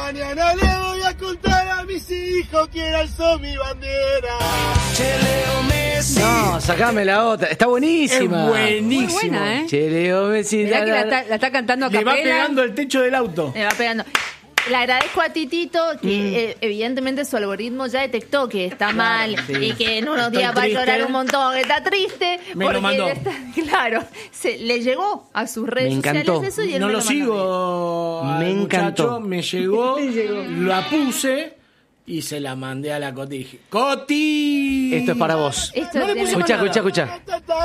Mañana le voy a contar a mis hijos quién alzó mi bandera. Che, Leo Messi. No, sacame la otra. Está buenísima. Es buenísimo. Muy buena, ¿eh? Che, Leo Messi. Mirá que la está cantando a Le capela. va pegando el techo del auto. Me va pegando. Le agradezco a Titito que evidentemente su algoritmo ya detectó que está mal y que en unos Estoy días va a triste. llorar un montón, que está triste. Me lo porque mandó. Claro, le llegó a sus redes Me encantó. sociales eso y él No me lo mandó a mí. sigo. Me al encantó. muchacho, me llegó, la puse y se la mandé a la Coti. Dije, ¡Coti! Esto es para vos. Esto No le es puse tremendo. Escucha. Tanta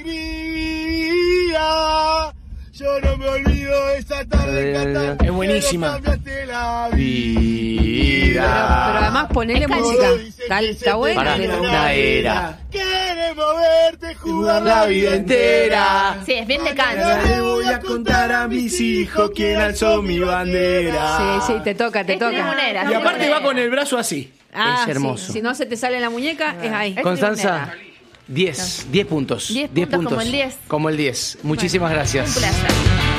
alegría. Yo no me olvido de esa tarde cantando. Es buenísima. Cambiaste la Pero Vida. además ponele Es música. cancha. Está buena. Pará, pero- una era. Quieres moverte, jugar La vida entera. Sí, es bien de canto. Le voy a contar a mis hijos quién alzó mi bandera. Sí, te toca. Es trimunera, Y es aparte trimunera. va con el brazo así. Ah, Es hermoso. sí. Si no se te sale la muñeca, es ahí. Es Constanza, tribunera. 10 puntos. 10 10 puntos como el 10. Como el 10. Muchísimas Un gracias. placer.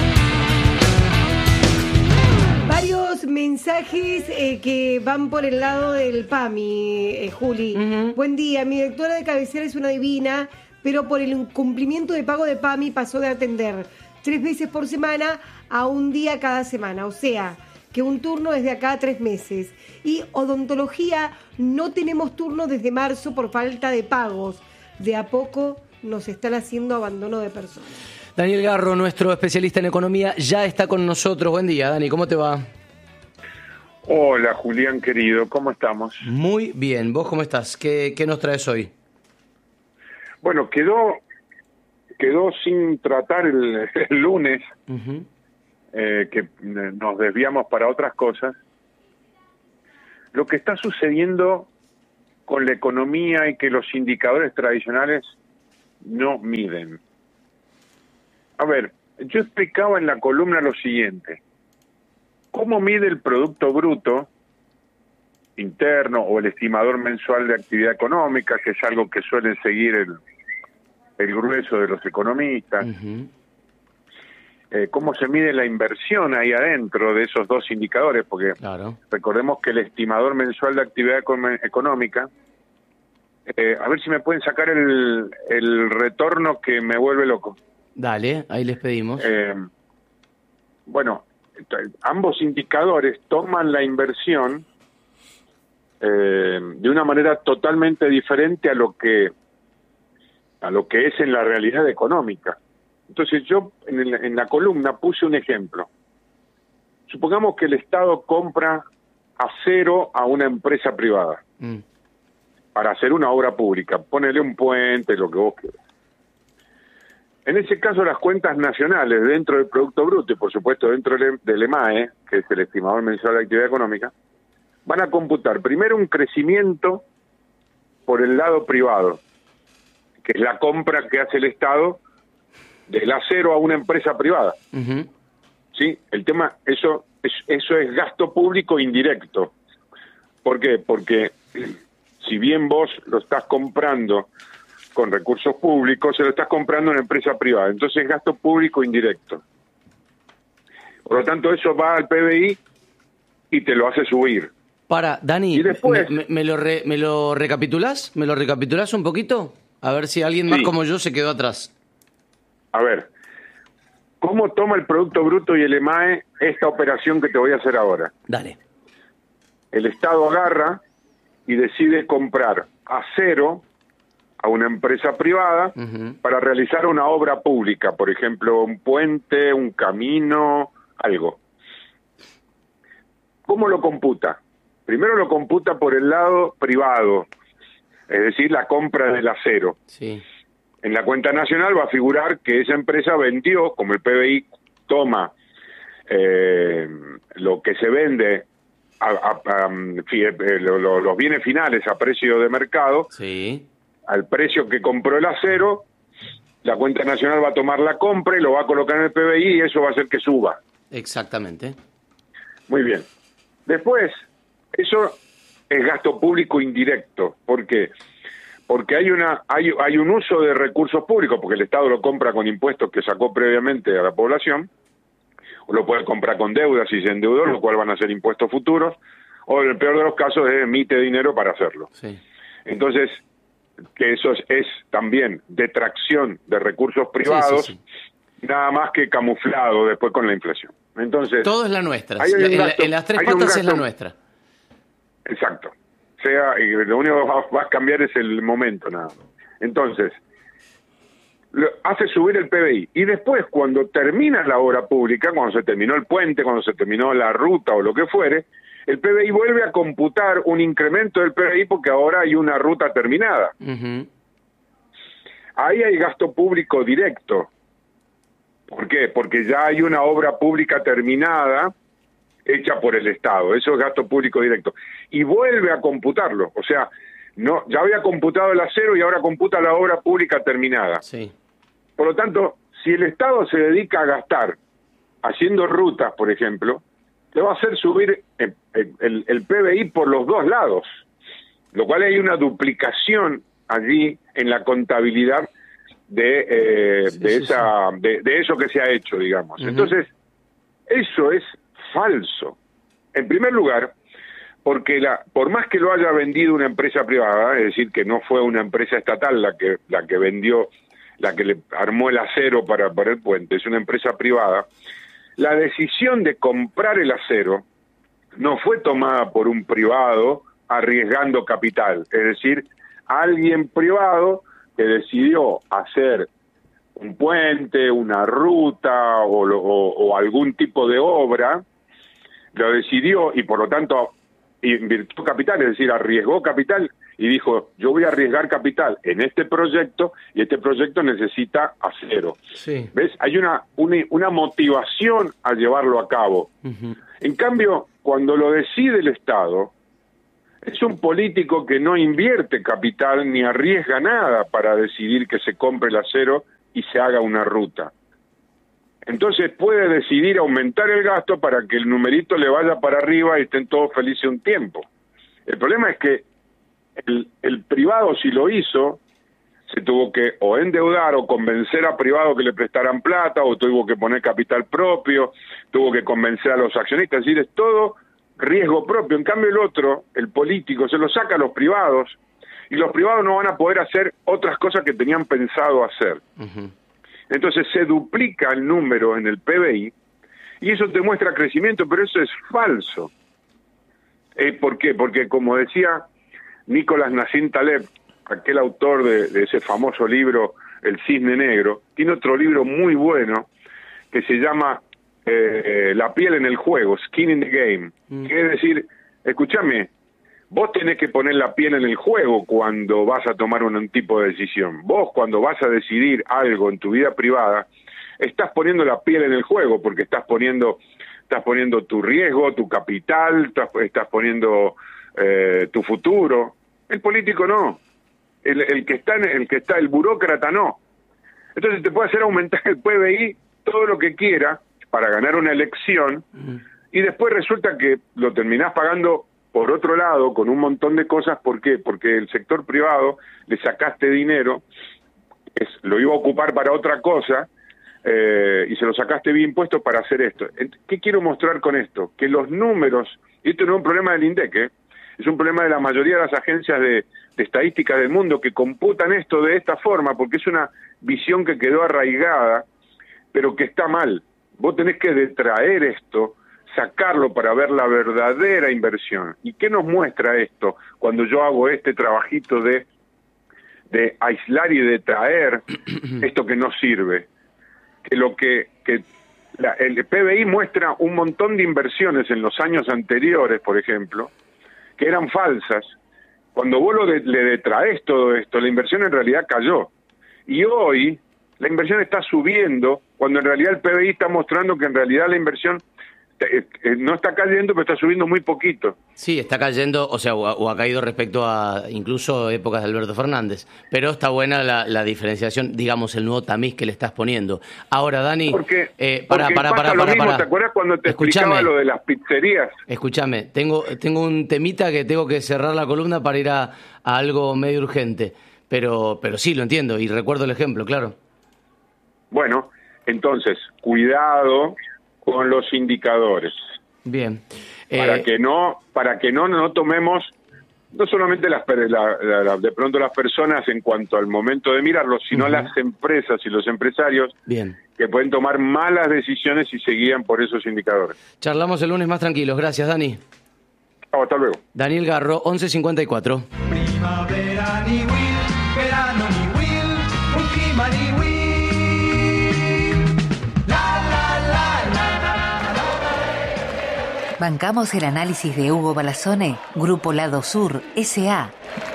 Varios mensajes que van por el lado del PAMI, Juli. Buen día, mi directora de cabecera es una divina, pero por el incumplimiento de pago de PAMI pasó de atender 3 veces por semana a un día cada semana. O sea, que un turno es de acá a 3 meses. Y odontología, no tenemos turno desde marzo por falta de pagos. De a poco nos están haciendo abandono de personas. Daniel Garro, nuestro especialista en economía, ya está con nosotros. Buen día, Dani, ¿cómo te va? Hola, Julián querido, ¿cómo estamos? Muy bien. ¿Vos cómo estás? ¿Qué nos traes hoy? Bueno, quedó sin tratar el lunes, Ujú. que nos desviamos para otras cosas, lo que está sucediendo con la economía y que los indicadores tradicionales no miden. A ver, yo explicaba en la columna lo siguiente. ¿Cómo mide el Producto Bruto interno o el estimador mensual de actividad económica, que es algo que suelen seguir el grueso de los economistas? Ujú. ¿Cómo se mide la inversión ahí adentro de esos dos indicadores? Porque Claro. recordemos que el estimador mensual de actividad económica, a ver si me pueden sacar el retorno que me vuelve loco. Dale, ahí les pedimos. Bueno, ambos indicadores toman la inversión de una manera totalmente diferente a lo que es en la realidad económica. Entonces yo en la columna puse un ejemplo. Supongamos que el Estado compra acero a una empresa privada Mm. para hacer una obra pública, ponele un puente, lo que vos quieras. En ese caso, las cuentas nacionales dentro del Producto Bruto y, por supuesto, dentro del EMAE, que es el estimador mensual de actividad económica, van a computar primero un crecimiento por el lado privado, que es la compra que hace el Estado del acero a una empresa privada. Ujú. ¿Sí? El tema, eso es gasto público indirecto. ¿Por qué? Porque si bien vos lo estás comprando con recursos públicos, se lo estás comprando a una empresa privada. Entonces es gasto público indirecto. Por lo tanto, eso va al PBI y te lo hace subir. Para, Dani, Y después- ¿me lo recapitulás? ¿Me lo recapitulás un poquito? A ver si alguien más Sí. como yo se quedó atrás. A ver, ¿cómo toma el Producto Bruto y el EMAE esta operación que te voy a hacer ahora? Dale. El Estado agarra y decide comprar acero a una empresa privada Ujú. para realizar una obra pública, por ejemplo, un puente, un camino, algo. ¿Cómo lo computa? Primero lo computa por el lado privado, es decir, la compra del acero. Sí. En la cuenta nacional va a figurar que esa empresa vendió, como el PBI toma lo que se vende, los bienes finales a precio de mercado, Sí. al precio que compró el acero, la cuenta nacional va a tomar la compra y lo va a colocar en el PBI y eso va a hacer que suba. Exactamente. Muy bien. Después, eso es gasto público indirecto. ¿Por qué? Porque hay un uso de recursos públicos, porque el Estado lo compra con impuestos que sacó previamente a la población, o lo puede comprar con deuda si se endeudó, lo cual van a ser impuestos futuros, o en el peor de los casos emite dinero para hacerlo. Sí. Entonces, que eso es también detracción de recursos privados, Sí. nada más que camuflado después con la inflación. Entonces, Todo es la nuestra. hay un gasto- En las tres hay un patas es la gasto- nuestra. Exacto. Y lo único que va a cambiar es el momento, nada más. Entonces, hace subir el PBI. Y después, cuando termina la obra pública, cuando se terminó el puente, cuando se terminó la ruta o lo que fuere, el PBI vuelve a computar un incremento del PBI porque ahora hay una ruta terminada. Ujú. Ahí hay gasto público directo. ¿Por qué? Porque ya hay una obra pública terminada hecha por el Estado. Eso es gasto público directo. Y vuelve a computarlo. O sea, no, ya había computado el acero y ahora computa la obra pública terminada. Sí. Por lo tanto, si el Estado se dedica a gastar haciendo rutas, por ejemplo, le va a hacer subir el PBI por los dos lados, lo cual hay una duplicación allí en la contabilidad de eso que se ha hecho, digamos. Ujú. Entonces, eso es falso. En primer lugar, porque por más que lo haya vendido una empresa privada, es decir, que no fue una empresa estatal la que vendió, la que le armó el acero para el puente, es una empresa privada, la decisión de comprar el acero no fue tomada por un privado arriesgando capital, es decir, alguien privado que decidió hacer un puente, una ruta o algún tipo de obra, lo decidió y por lo tanto invirtió capital, es decir, arriesgó capital y dijo, yo voy a arriesgar capital en este proyecto y este proyecto necesita acero. Sí. ¿Ves? Hay una motivación a llevarlo a cabo. Ujú. En cambio, cuando lo decide el Estado, es un político que no invierte capital ni arriesga nada para decidir que se compre el acero y se haga una ruta. Entonces puede decidir aumentar el gasto para que el numerito le vaya para arriba y estén todos felices un tiempo. El problema es que el privado, si lo hizo, se tuvo que o endeudar o convencer a privados que le prestaran plata, o tuvo que poner capital propio, tuvo que convencer a los accionistas, es decir, es todo riesgo propio. En cambio el otro, el político, se lo saca a los privados, y los privados no van a poder hacer otras cosas que tenían pensado hacer. Ujú. Entonces se duplica el número en el PBI, y eso te muestra crecimiento, pero eso es falso. ¿Por qué? Porque como decía Nicolás Nassim Taleb, aquel autor de ese famoso libro El Cisne Negro, tiene otro libro muy bueno que se llama La piel en el juego, Skin in the Game. Que es decir, escúchame, vos tenés que poner la piel en el juego cuando vas a tomar un tipo de decisión. Vos cuando vas a decidir algo en tu vida privada, estás poniendo la piel en el juego porque estás poniendo tu riesgo, tu capital, estás poniendo tu futuro. El político no. El burócrata no. Entonces te puede hacer aumentar el PBI todo lo que quiera para ganar una elección y después resulta que lo terminás pagando por otro lado con un montón de cosas. ¿Por qué? Porque el sector privado le sacaste dinero, lo iba a ocupar para otra cosa y se lo sacaste bien impuesto para hacer esto. ¿Qué quiero mostrar con esto? Que los números, y esto no es un problema del INDEC, es un problema de la mayoría de las agencias de estadísticas del mundo que computan esto de esta forma, porque es una visión que quedó arraigada, pero que está mal. Vos tenés que detraer esto, sacarlo para ver la verdadera inversión. ¿Y qué nos muestra esto cuando yo hago este trabajito de aislar y de traer esto que no sirve? Que el PBI muestra un montón de inversiones en los años anteriores, por ejemplo, que eran falsas. Cuando vos le detraes todo esto, la inversión en realidad cayó. Y hoy la inversión está subiendo, cuando en realidad el PBI está mostrando que en realidad la inversión no está cayendo, pero está subiendo muy poquito. Sí, está cayendo, o sea, o ha caído respecto a incluso épocas de Alberto Fernández. Pero está buena la diferenciación, digamos, el nuevo tamiz que le estás poniendo. Ahora, Dani, Porque para. ¿Te acuerdas cuando te explicaba lo de las pizzerías? Escúchame, tengo un temita que tengo que cerrar la columna para ir a algo medio urgente. Pero sí, lo entiendo y recuerdo el ejemplo, claro. Bueno, entonces, cuidado con los indicadores. Bien. Para que no tomemos no solamente de pronto las personas en cuanto al momento de mirarlos, sino las empresas y los empresarios que pueden tomar malas decisiones si se guían por esos indicadores. Charlamos el lunes más tranquilos. Gracias, Dani. Hasta luego. Daniel Garro, 11:54. Primavera ni Will, verano ni Will, un clima ni Will. Bancamos el análisis de Hugo Balazone, Grupo Lado Sur, S.A.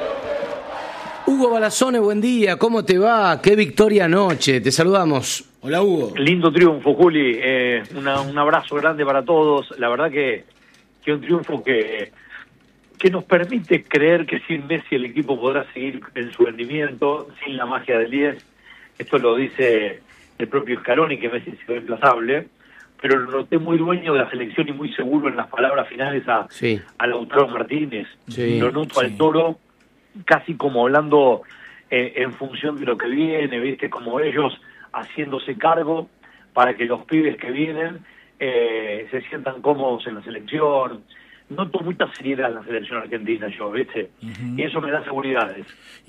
Hugo Balazone, buen día, ¿cómo te va? Qué victoria anoche, te saludamos. Hola, Hugo. Lindo triunfo, Juli, un abrazo grande para todos. La verdad que un triunfo que nos permite creer que sin Messi el equipo podrá seguir en su rendimiento, sin la magia del 10. Esto lo dice el propio Scaloni, que Messi es irreemplazable, pero lo noté muy dueño de la selección y muy seguro en las palabras finales a Lautaro Martínez. Lo noto al Toro casi como hablando en función de lo que viene, ¿viste? Como ellos haciéndose cargo para que los pibes que vienen se sientan cómodos en la selección. Noto mucha seriedad en la selección argentina yo, ¿viste? Y eso me da seguridades.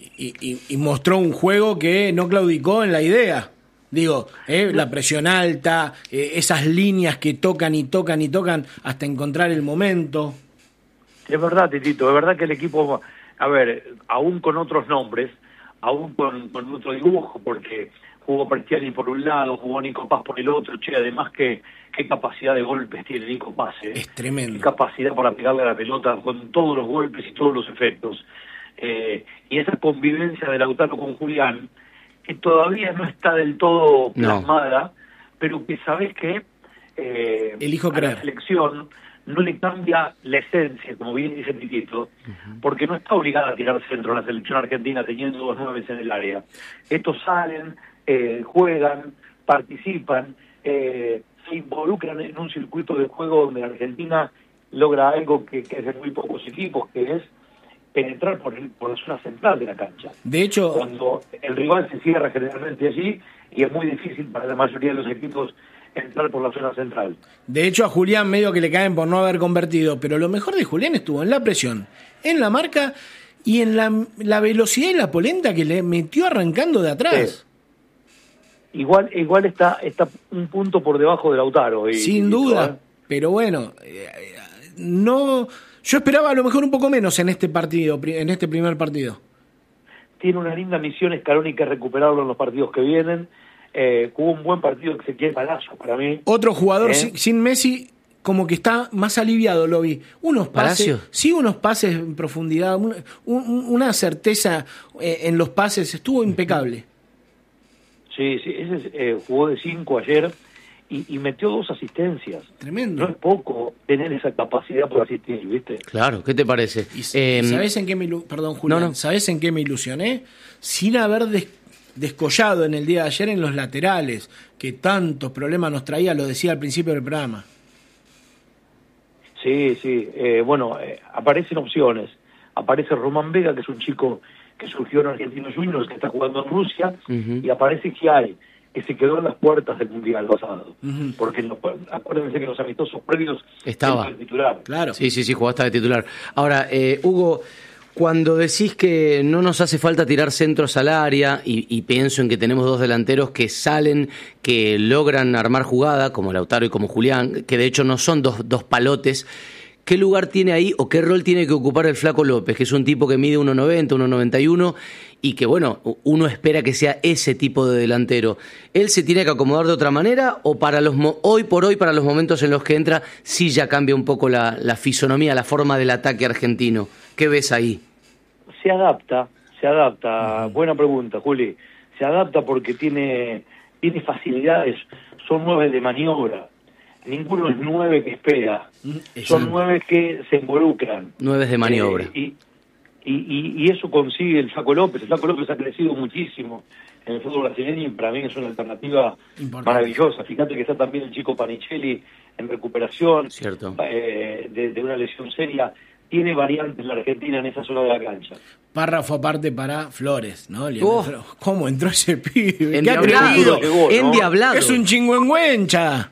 Y mostró un juego que no claudicó en la idea. Digo, la presión alta, esas líneas que tocan y tocan y tocan hasta encontrar el momento. Es verdad, Titito, es verdad que el equipo, a ver, aún con otros nombres, aún con otro dibujo, porque jugó Pertiani por un lado, jugó Nico Paz por el otro, además qué capacidad de golpes tiene Nico Paz, Es tremendo. Qué capacidad para pegarle a la pelota con todos los golpes y todos los efectos. Y esa convivencia de Lautaro con Julián, que todavía no está del todo plasmada, pero que sabes que elijo a creer. La selección no le cambia la esencia, como bien dice Titito, porque no está obligada a tirar centro la selección argentina teniendo 2 9 en el área. Estos salen, juegan, participan, se involucran en un circuito de juego donde la Argentina logra algo que es de muy pocos equipos, que es penetrar por la zona central de la cancha. De hecho, cuando el rival se cierra generalmente allí, y es muy difícil para la mayoría de los equipos entrar por la zona central. De hecho, a Julián medio que le caen por no haber convertido, pero lo mejor de Julián estuvo en la presión, en la marca y en la velocidad y la polenta que le metió arrancando de atrás. Sí. Igual está un punto por debajo de Lautaro. Sin duda, pero bueno, no... Yo esperaba a lo mejor un poco menos en este partido, en este primer partido. Tiene una linda misión Scaloni, que recuperarlo en los partidos que vienen. Jugó un buen partido Ezequiel Palacios para mí. Otro jugador sin Messi, como que está más aliviado, lo vi. Unos pases, unos pases en profundidad, una certeza en los pases, estuvo impecable. Sí, ese jugó de 5 ayer. Y metió 2 asistencias. Tremendo. No es poco tener esa capacidad por asistir, ¿viste? Claro, ¿qué te parece? ¿Sabés en qué perdón, Julián, ¿sabés en qué me ilusioné? Sin haber descollado en el día de ayer en los laterales, que tantos problemas nos traía, lo decía al principio del programa. Sí, aparecen opciones. Aparece Román Vega, que es un chico que surgió en Argentinos Juniors, que está jugando en Rusia, y aparece Giai, que se quedó en las puertas del Mundial pasado. Porque acuérdense que en los amistosos previos estaba el titular. Claro. Sí, jugaste de titular. Ahora, Hugo, cuando decís que no nos hace falta tirar centros al área, y pienso en que tenemos 2 delanteros que salen, que logran armar jugada, como Lautaro y como Julián, que de hecho no son dos palotes, ¿qué lugar tiene ahí o qué rol tiene que ocupar el Flaco López, que es un tipo que mide 1.90, 1.91 y que, bueno, uno espera que sea ese tipo de delantero? ¿Él se tiene que acomodar de otra manera o para hoy por hoy, para los momentos en los que entra, sí ya cambia un poco la fisonomía, la forma del ataque argentino? ¿Qué ves ahí? Se adapta. Buena pregunta, Juli. Se adapta porque tiene facilidades, son 9 de maniobra. Ninguno es 9 que espera. Son 9 que se involucran. 9 de maniobra. Y eso consigue el Flaco López. El Flaco López ha crecido muchísimo en el fútbol brasileño y para mí es una alternativa maravillosa. Fíjate que está también el chico Panichelli en recuperación. Cierto. De una lesión seria. Tiene variantes la Argentina en esa zona de la cancha. Párrafo aparte para Flores, ¿no? ¿Cómo entró ese pibe? Endiablado. Es un chingüengüencha.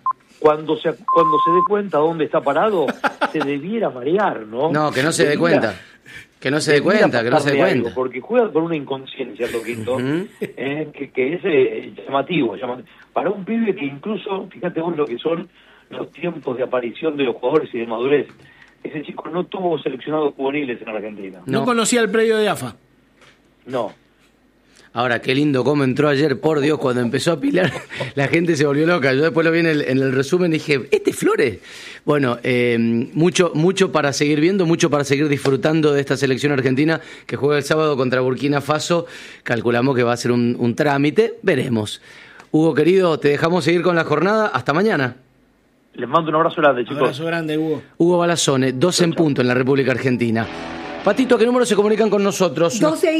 cuando se dé cuenta dónde está parado, se debiera marear, ¿no? No, que no se dé cuenta. Que no se dé cuenta, que no se dé cuenta. Algo, porque juega con una inconsciencia, Toquito, que es llamativo. Para un pibe que incluso, fíjate vos lo que son los tiempos de aparición de los jugadores y de madurez. Ese chico no tuvo seleccionados juveniles en Argentina. No conocía el predio de AFA. No. Ahora, qué lindo cómo entró ayer, por Dios, cuando empezó a pilar, la gente se volvió loca. Yo después lo vi en el resumen y dije, ¿este es Flores? Bueno, mucho para seguir viendo, mucho para seguir disfrutando de esta selección argentina que juega el sábado contra Burkina Faso. Calculamos que va a ser un trámite, veremos. Hugo, querido, te dejamos seguir con la jornada. Hasta mañana. Les mando un abrazo grande, chicos. Un abrazo grande, Hugo. Hugo Balazzone, 12 en punto en la República Argentina. Patito, ¿a qué número se comunican con nosotros?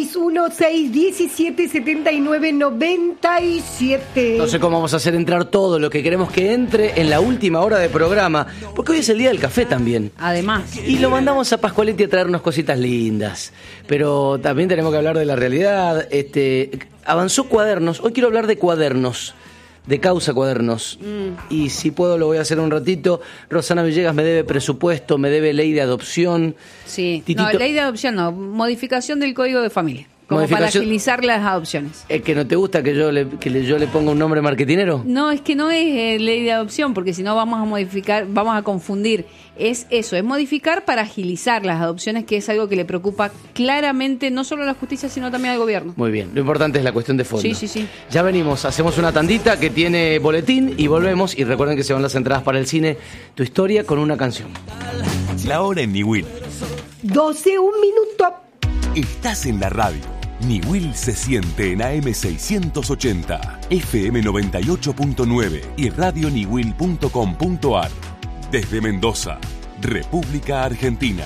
261-617-7997. No sé cómo vamos a hacer entrar todo lo que queremos que entre en la última hora de programa, porque hoy es el día del café también. Además. Y lo mandamos a Pascualetti a traernos cositas lindas. Pero también tenemos que hablar de la realidad. Avanzó Cuadernos. Hoy quiero hablar de cuadernos. De Causa Cuadernos. Y si puedo lo voy a hacer un ratito. Rosana Villegas me debe presupuesto, me debe ley de adopción. Sí, Titito, no, ley de adopción no, modificación del Código de Familia. Como para agilizar las adopciones. ¿Es que no te gusta que yo le ponga un nombre marketinero? No, es que no es ley de adopción, porque si no vamos a modificar, vamos a confundir. Es eso, es modificar para agilizar las adopciones, que es algo que le preocupa claramente no solo a la justicia, sino también al gobierno. Muy bien, lo importante es la cuestión de fondo. Sí. Ya venimos, hacemos una tandita que tiene boletín y volvemos. Y recuerden que se van las entradas para el cine. Tu historia con una canción. La hora en Niwil. 12, un minuto. Estás en la radio. Niwil se siente en AM680, FM 98.9 y radioniwil.com.ar. Desde Mendoza, República Argentina.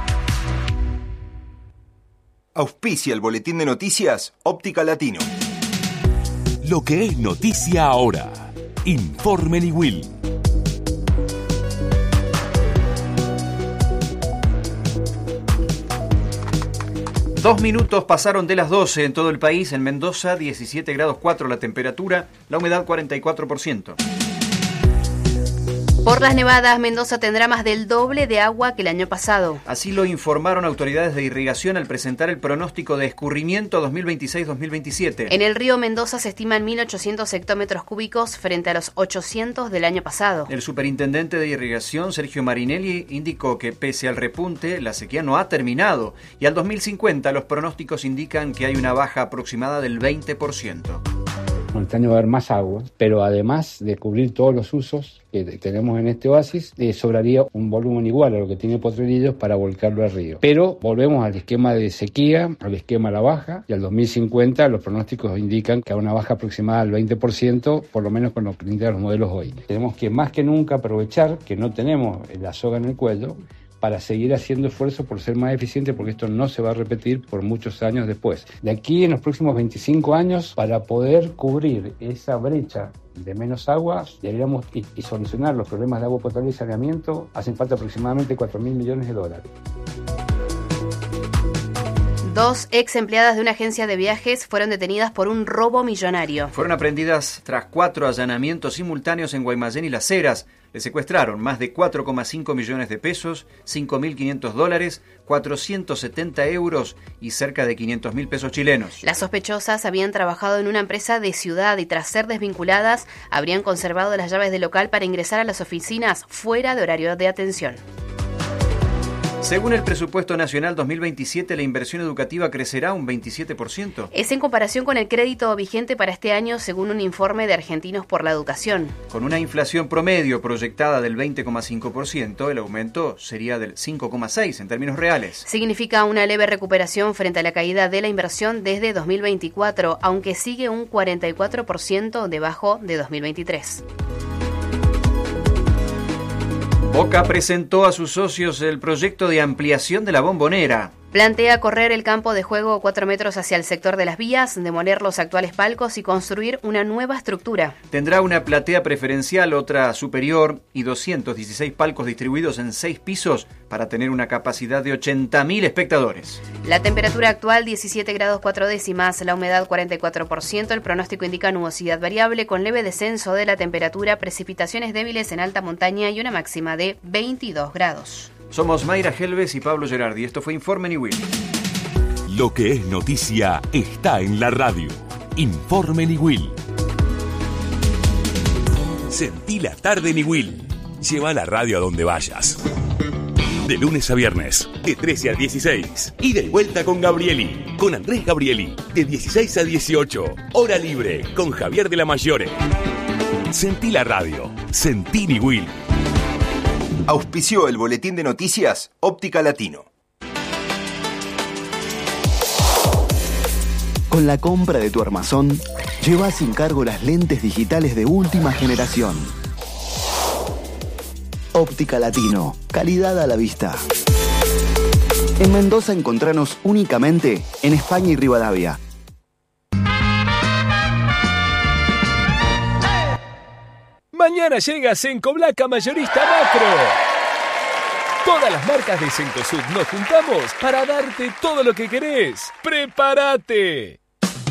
Auspicia el boletín de noticias Óptica Latino. Lo que es noticia ahora. Informe Niwil. Dos minutos pasaron de las 12 en todo el país. En Mendoza, 17 grados 4 la temperatura, la humedad 44%. Por las nevadas, Mendoza tendrá más del doble de agua que el año pasado. Así lo informaron autoridades de irrigación al presentar el pronóstico de escurrimiento 2026-2027. En el río Mendoza se estiman 1.800 hectómetros cúbicos frente a los 800 del año pasado. El superintendente de irrigación, Sergio Marinelli, indicó que pese al repunte, la sequía no ha terminado y al 2050 los pronósticos indican que hay una baja aproximada del 20%. Este año va a haber más agua, pero además de cubrir todos los usos que tenemos en este oasis, sobraría un volumen igual a lo que tiene Potrerillos para volcarlo al río. Pero volvemos al esquema de sequía, al esquema a la baja, y al 2050 los pronósticos indican que hay una baja aproximada del 20%, por lo menos con lo que indican los modelos hoy. Tenemos que más que nunca aprovechar que no tenemos la soga en el cuello para seguir haciendo esfuerzos por ser más eficientes, porque esto no se va a repetir por muchos años después. De aquí en los próximos 25 años, para poder cubrir esa brecha de menos agua, deberíamos y solucionar los problemas de agua potable y saneamiento, hacen falta aproximadamente $4.000 millones. 2 ex empleadas de una agencia de viajes fueron detenidas por un robo millonario. Fueron aprendidas tras 4 allanamientos simultáneos en Guaymallén y Las Heras. Le secuestraron más de 4,5 millones de pesos, $5.500, 470 euros y cerca de 500.000 pesos chilenos. Las sospechosas habían trabajado en una empresa de ciudad y tras ser desvinculadas habrían conservado las llaves del local para ingresar a las oficinas fuera de horario de atención. Según el presupuesto nacional 2027, la inversión educativa crecerá un 27%. Es en comparación con el crédito vigente para este año, según un informe de Argentinos por la Educación. Con una inflación promedio proyectada del 20,5%, el aumento sería del 5,6% en términos reales. Significa una leve recuperación frente a la caída de la inversión desde 2024, aunque sigue un 44% debajo de 2023. Boca presentó a sus socios el proyecto de ampliación de la Bombonera. Plantea correr el campo de juego 4 metros hacia el sector de las vías, demoler los actuales palcos y construir una nueva estructura. Tendrá una platea preferencial, otra superior y 216 palcos distribuidos en 6 pisos para tener una capacidad de 80.000 espectadores. La temperatura actual 17 grados 4 décimas, la humedad 44%, el pronóstico indica nubosidad variable con leve descenso de la temperatura, precipitaciones débiles en alta montaña y una máxima de 22 grados. Somos Mayra Helves y Pablo Gerardi. Esto fue Informe Niwil. Lo que es noticia está en la radio. Informe Niwil. Sentí la tarde Niwil. Lleva la radio a donde vayas. De lunes a viernes, de 13 a 16. Y de vuelta con Gabrieli, con Andrés Gabrieli, de 16 a 18. Hora libre, con Javier de la Mayore. Sentí la radio. Sentí Niwil. Auspició el boletín de noticias Óptica Latino. Con la compra de tu armazón, lleva sin cargo las lentes digitales de última generación. Óptica Latino, calidad a la vista. En Mendoza encontranos únicamente en España y Rivadavia. Mañana llega Sencoblaca Mayorista Macro. Todas las marcas de Cencosud nos juntamos para darte todo lo que querés. ¡Prepárate!